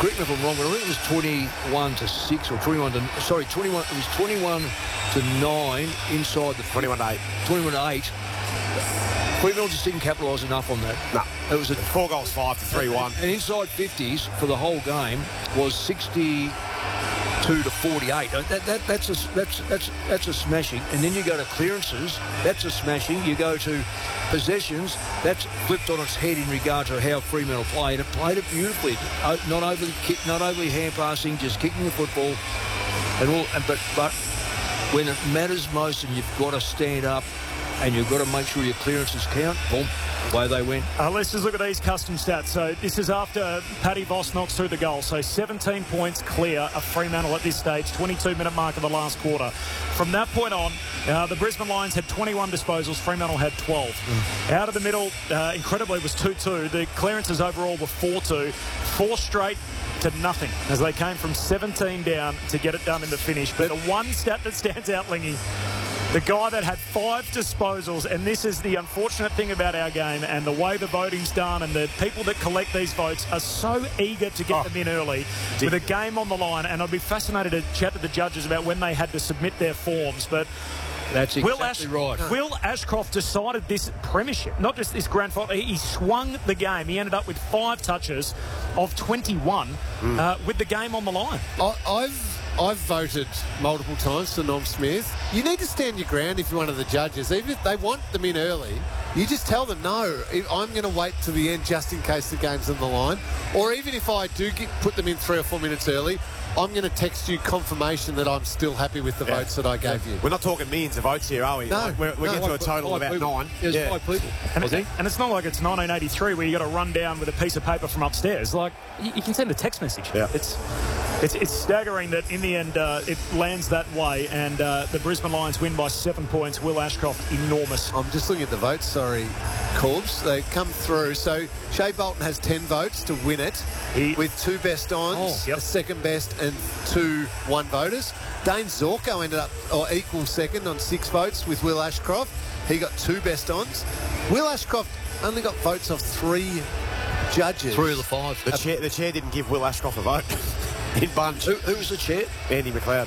correct me if I'm wrong, but I think it was 21 to 6 or 21 to, sorry, 21, it was 21 to 9 inside the 21 to 8. 21 to 8. Fremantle just didn't capitalise enough on that. No. It was 4 goals, 5 to 3-1. And inside 50s for the whole game was 62 to 48. That's a smashing. And then you go to clearances, that's a smashing. You go to possessions, that's flipped on its head in regard to how Fremantle played. It played it beautifully. Not overly kick, not overly hand passing, just kicking the football. But when it matters most and you've got to stand up and you've got to make sure your clearances count, boom, away they went. Let's just look at these custom stats. So this is after Paddy Voss knocks through the goal. So 17 points clear of Fremantle at this stage, 22-minute mark of the last quarter. From that point on, the Brisbane Lions had 21 disposals. Fremantle had 12. Out of the middle, incredibly, was 2-2. The clearances overall were 4-2. 4 straight to nothing as they came from 17 down to get it done in the finish. But the one stat that stands out, Lingy, the guy that had 5 disposals, and this is the unfortunate thing about our game and the way the voting's done, and the people that collect these votes are so eager to get them in early with a game on the line. And I'd be fascinated to chat to the judges about when they had to submit their forms. But that's exactly right. Will Ashcroft decided this premiership, not just this grand final. He swung the game. He ended up with 5 touches of 21 with the game on the line. I've voted multiple times for Norm Smith. You need to stand your ground if you're one of the judges. Even if they want them in early, you just tell them, no, I'm going to wait till the end just in case the game's on the line. Or even if I do put them in 3 or 4 minutes early, I'm going to text you confirmation that I'm still happy with the votes that I gave you. We're not talking millions of votes here, are we? No. We're getting to a total of about 9. There's 5 people. And it's not like it's 1983 where you got to run down with a piece of paper from upstairs. Like, you can send a text message. Yeah. It's staggering that in the end it lands that way, and the Brisbane Lions win by 7 points. Will Ashcroft, enormous. I'm just looking at the votes, sorry, Corbs. They come through. So Shea Bolton has 10 votes to win it with 2 best ons, a second best, and 2 one voters. Dane Zorko ended up equal second on 6 votes with Will Ashcroft. He got 2 best ons. Will Ashcroft only got votes of 3 judges. 3 of the 5. The chair didn't give Will Ashcroft a vote. In bunch. Who was the chair? Andy McLeod.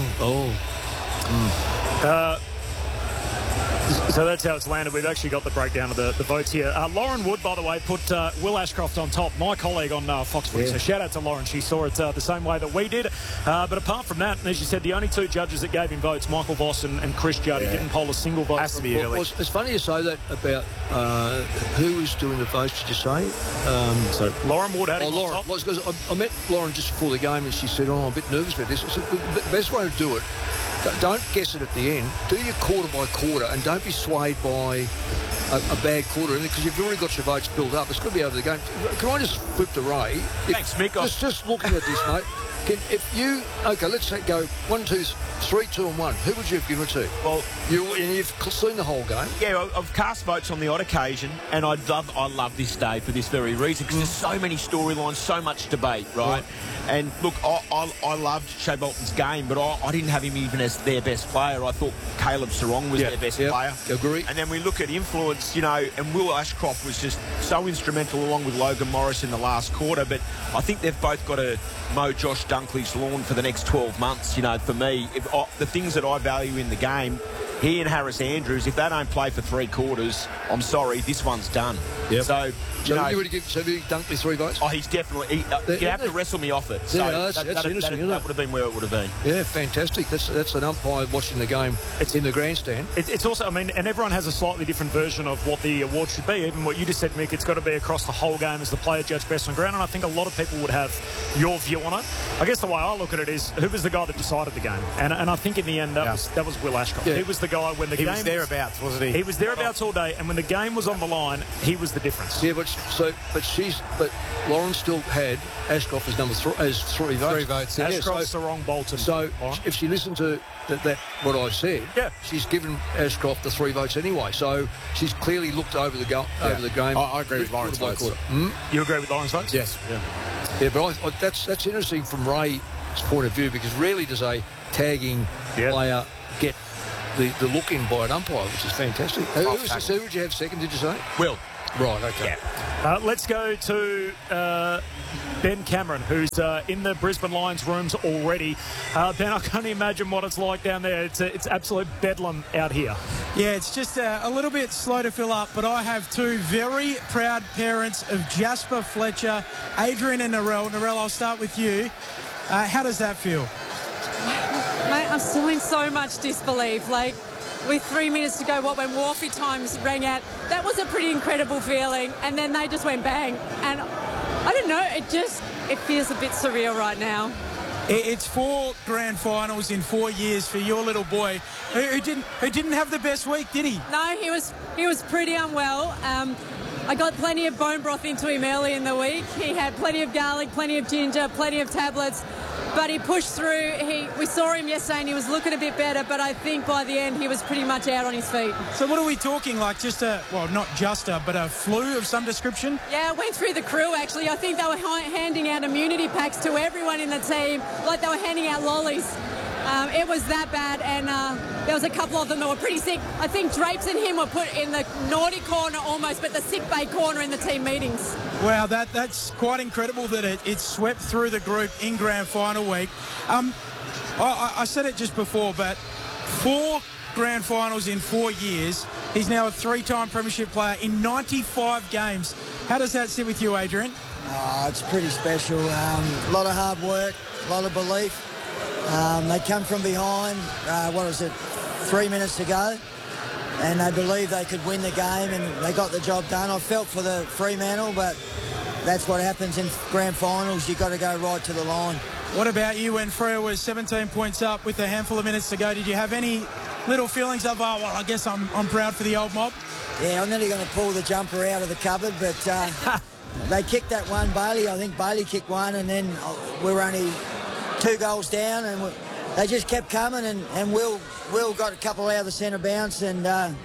So that's how it's landed. We've actually got the breakdown of the votes here. Lauren Wood, by the way, put Will Ashcroft on top, my colleague on Fox Footy. So shout out to Lauren. She saw it the same way that we did. But apart from that, as you said, the only 2 judges that gave him votes, Michael Voss and Chris Judd, didn't poll a single vote. Has to be early. It's funny you say that about who was doing the votes, did you say? So Lauren Wood had him on top. Because I met Lauren just before the game and she said, I'm a bit nervous about this. I said, the best way to do it, don't guess it at the end. Do your quarter by quarter and don't be swayed by a bad quarter, because you've already got your votes built up. It's going to be over the game. Can I just flip to Ray? Thanks, Mick. Just looking at this, mate. Let's go 1, 2, 3, 2 and 1. Who would you have given it to? Well, you've seen the whole game. Yeah, I've cast votes on the odd occasion, and I love this day for this very reason, because there's so many storylines, so much debate, right? And look, I loved Shea Bolton's game, but I didn't have him even as their best player. I thought Caleb Sarong was their best player. Agree. And then we look at influence, and Will Ashcroft was just so instrumental along with Logan Morris in the last quarter. But I think they've both got to mow Josh Dunkley's lawn for the next 12 months. For me, the things that I value in the game, he and Harris Andrews, if they don't play for 3 quarters, I'm sorry, this one's done. Yep. So you would give Dunkley 3 votes? Oh, he's definitely. You have to wrestle me off it. So that's interesting, isn't it? That would have been where it would have been. Yeah, fantastic. That's an umpire watching the game. It's in the grandstand. It's also, and everyone has a slightly different version of what the award should be. Even what you just said, Mick, it's got to be across the whole game as the player judged best on ground. And I think a lot of people would have your view on it. I guess the way I look at it is, who was the guy that decided the game? And I think in the end that was Will Ashcroft. Yeah. He was the guy when the game was thereabouts, wasn't he? He was thereabouts all day, and when the game was on the line, he was the difference. Yeah, but Lauren still had Ashcroft as number 3 as 3 votes. 3 votes. Yeah. Ashcroft's the wrong Bolton. So if she listened to that what I said, she's given Ashcroft the 3 votes anyway. So she's clearly looked over the game. I agree with Lauren's votes. You agree with Lauren's votes? Yes. Yeah, but that's interesting from Ray's point of view, because rarely does a tagging player get the look in by an umpire, which is fantastic. Who would you have second, did you say? Will. Right, okay. Yeah. Let's go to Ben Cameron, who's in the Brisbane Lions rooms already. Ben, I can't imagine what it's like down there. It's absolute bedlam out here. Yeah, it's just a little bit slow to fill up, but I have two very proud parents of Jasper Fletcher, Adrian and Narelle. Narelle, I'll start with you. How does that feel? Mate, I'm still in so much disbelief. Like, with 3 minutes to go, when Wharfie Times rang out, that was a pretty incredible feeling. And then they just went bang. And I don't know, it feels a bit surreal right now. It's 4 grand finals in 4 years for your little boy, who didn't have the best week, did he? No, he was pretty unwell. I got plenty of bone broth into him early in the week. He had plenty of garlic, plenty of ginger, plenty of tablets. But he pushed through. We saw him yesterday and he was looking a bit better, but I think by the end he was pretty much out on his feet. So what are we talking, like not just but a flu of some description? Yeah, it went through the crew actually. I think they were handing out immunity packs to everyone in the team, like they were handing out lollies. It was that bad, and there was a couple of them that were pretty sick. I think Drapes and him were put in the naughty corner almost, but the sick bay corner in the team meetings. Wow, that's quite incredible that it swept through the group in grand final week. I said it just before, but 4 grand finals in 4 years. He's now a 3-time premiership player in 95 games. How does that sit with you, Adrian? It's pretty special. A lot of hard work, a lot of belief. They come from behind, 3 minutes to go, and they believed they could win the game, and they got the job done. I felt for the Fremantle, but that's what happens in grand finals. You've got to go right to the line. What about you when Freo was 17 points up with a handful of minutes to go? Did you have any little feelings of, I guess I'm proud for the old mob? Yeah, I'm nearly going to pull the jumper out of the cupboard, but they kicked that one, Bailey. I think Bailey kicked one, and then we were only 2 goals down, and they just kept coming, and Will got a couple out of the centre bounce, and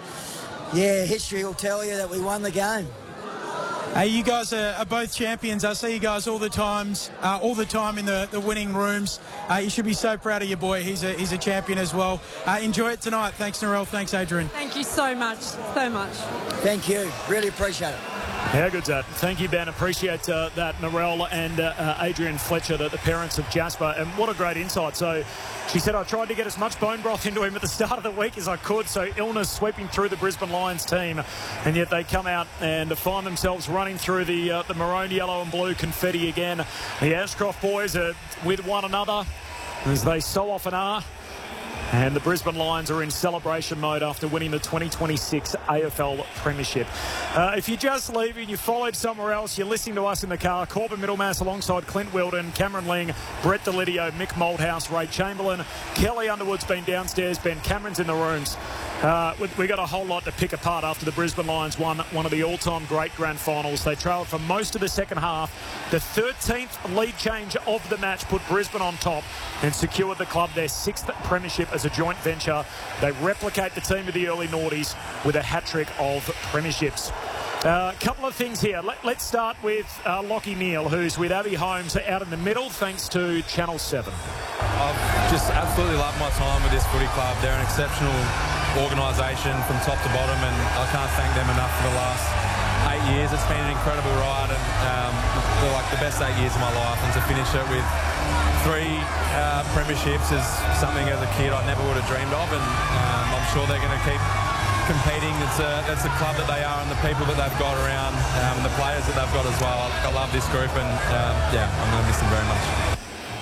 history will tell you that we won the game. Hey, you guys are both champions. I see you guys all the time in the winning rooms. You should be so proud of your boy. He's a champion as well. Enjoy it tonight. Thanks, Narelle. Thanks, Adrian. Thank you so much. So much. Thank you. Really appreciate it. How good's that? Thank you, Ben. Appreciate that, Narelle and Adrian Fletcher, the parents of Jasper. And what a great insight. So she said, I tried to get as much bone broth into him at the start of the week as I could. So illness sweeping through the Brisbane Lions team. And yet they come out and find themselves running through the maroon, yellow and blue confetti again. The Ashcroft boys are with one another, as they so often are. And the Brisbane Lions are in celebration mode after winning the 2026 AFL Premiership. If you're just leaving, you followed somewhere else, you're listening to us in the car, Corbin Middlemass alongside Clint Wilden, Cameron Ling, Brett Delidio, Mick Malthouse, Ray Chamberlain, Kelly Underwood's been downstairs, Ben Cameron's in the rooms. We got a whole lot to pick apart after the Brisbane Lions won one of the all-time great grand finals. They trailed for most of the second half. The 13th lead change of the match put Brisbane on top and secured the club their 6th premiership as a joint venture. They replicate the team of the early noughties with a hat-trick of premierships. A couple of things here. Let's start with Lachie Neale, who's with Abby Holmes out in the middle, thanks to Channel 7. I've just absolutely loved my time with this footy club. They're an exceptional organisation from top to bottom, and I can't thank them enough for the last 8 years. It's been an incredible ride, and they're like the best 8 years of my life. And to finish it with 3 premierships is something as a kid I never would have dreamed of, and I'm sure they're going to keep competing. That's the club that they are and the people that they've got around, the players that they've got as well. I love this group, and I'm going to miss them very much.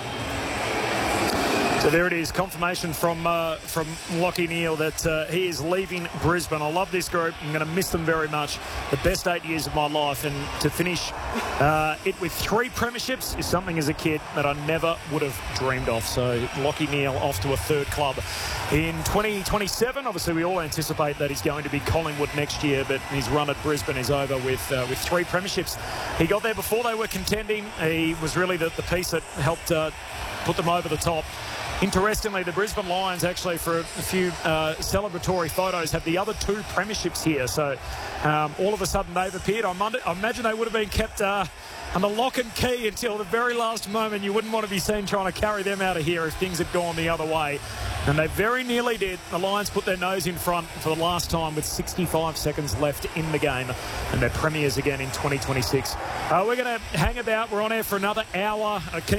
So there it is, confirmation from Lachie Neale that he is leaving Brisbane. I love this group. I'm going to miss them very much. The best 8 years of my life, and to finish it with 3 premierships is something as a kid that I never would have dreamed of. So Lachie Neale off to a 3rd club in 2027. Obviously, we all anticipate that he's going to be Collingwood next year, but his run at Brisbane is over with 3 premierships. He got there before they were contending. He was really the piece that helped put them over the top. Interestingly, the Brisbane Lions actually, for a few celebratory photos, have the other 2 premierships here. So all of a sudden they've appeared. I imagine they would have been kept under lock and key until the very last moment. You wouldn't want to be seen trying to carry them out of here if things had gone the other way. And they very nearly did. The Lions put their nose in front for the last time with 65 seconds left in the game. And they're premiers again in 2026. We're going to hang about. We're on air for another hour. Keen